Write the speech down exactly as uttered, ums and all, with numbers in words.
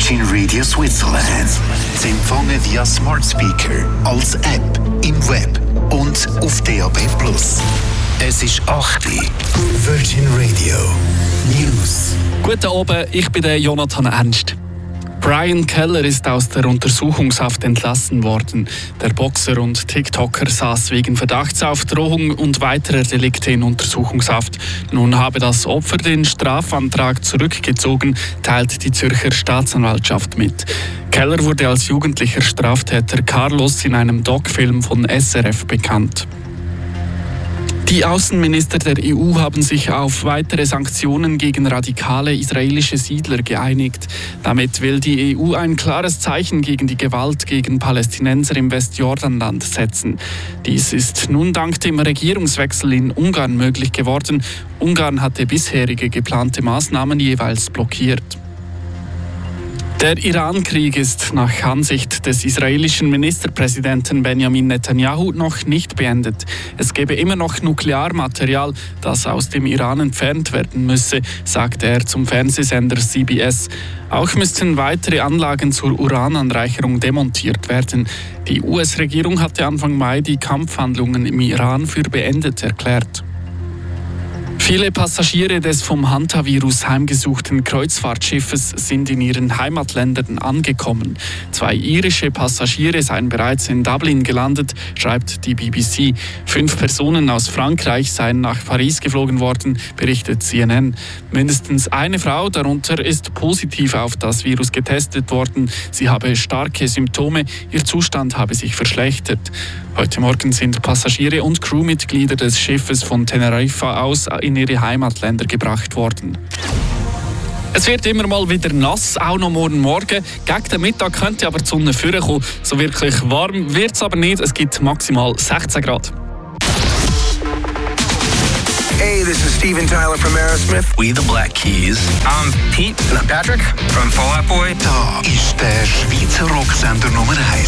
Virgin Radio Switzerland. Sie empfangen via Smart Speaker, als App, im Web und auf D A B plus. Es ist acht Uhr. Virgin Radio News. Guten Abend, ich bin der Jonathan Ernst. Brian Keller ist aus der Untersuchungshaft entlassen worden. Der Boxer und TikToker saß wegen Verdachts auf Drohung und weiterer Delikte in Untersuchungshaft. Nun habe das Opfer den Strafantrag zurückgezogen, teilt die Zürcher Staatsanwaltschaft mit. Keller wurde als jugendlicher Straftäter Carlos in einem Doc-Film von S R F bekannt. Die Außenminister der E U haben sich auf weitere Sanktionen gegen radikale israelische Siedler geeinigt. Damit will die E U ein klares Zeichen gegen die Gewalt gegen Palästinenser im Westjordanland setzen. Dies ist nun dank dem Regierungswechsel in Ungarn möglich geworden. Ungarn hatte bisherige geplante Maßnahmen jeweils blockiert. Der Iran-Krieg ist nach Ansicht des israelischen Ministerpräsidenten Benjamin Netanyahu noch nicht beendet. Es gebe immer noch Nuklearmaterial, das aus dem Iran entfernt werden müsse, sagte er zum Fernsehsender C B S. Auch müssten weitere Anlagen zur Urananreicherung demontiert werden. Die U S-Regierung hatte Anfang Mai die Kampfhandlungen im Iran für beendet erklärt. Viele Passagiere des vom Hantavirus heimgesuchten Kreuzfahrtschiffes sind in ihren Heimatländern angekommen. Zwei irische Passagiere seien bereits in Dublin gelandet, schreibt die B B C. Fünf Personen aus Frankreich seien nach Paris geflogen worden, berichtet C N N. Mindestens eine Frau darunter ist positiv auf das Virus getestet worden. Sie habe starke Symptome, ihr Zustand habe sich verschlechtert. Heute Morgen sind Passagiere und Crewmitglieder des Schiffes von Teneriffa aus in ihre Heimatländer gebracht worden. Es wird immer mal wieder nass, auch noch morgen Morgen. Gegen den Mittag könnte aber die Sonne vorkommen. So wirklich warm wird es aber nicht. Es gibt maximal sechzehn Grad. Hey, this is Steven Tyler from Aerosmith. We the Black Keys. I'm Pete. And I'm Patrick from Fall Out Boy. Da ist der Schweizer Rocksender Nummer eins.